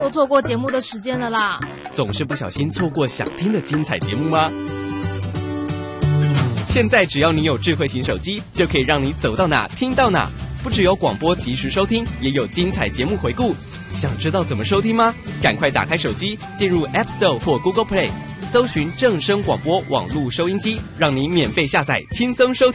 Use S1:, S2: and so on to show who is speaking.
S1: 都错过节目的时间了啦。
S2: 总是不小心错过想听的精彩节目吗？现在只要你有智慧型手机，就可以让你走到哪听到哪。不只有广播及时收听，也有精彩节目回顾。想知道怎么收听吗？赶快打开手机，进入 App Store 或 Google Play， 搜寻正声广播网络收音机，让你免费下载，轻松收听。